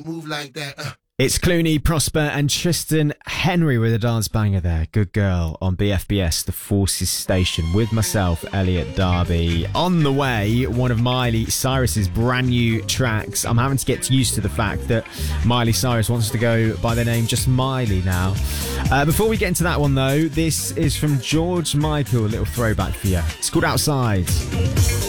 move like that. It's Clooney, Prosper and Tristan Henry with a dance banger there. Good Girl on BFBS, the Forces Station, with myself, Elliot Darby. On the way, one of Miley Cyrus's brand new tracks. I'm having to get used to the fact that Miley Cyrus wants to go by the name just Miley now. Before we get into that one though, this is from George Michael, a little throwback for you. It's called Outside.